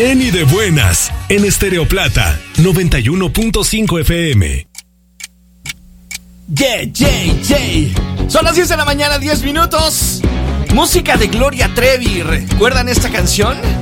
bien y de buenas en Estéreo Plata 91.5 FM. Son las 10 de la mañana, 10 minutos. Música de Gloria Trevi. ¿Recuerdan esta canción?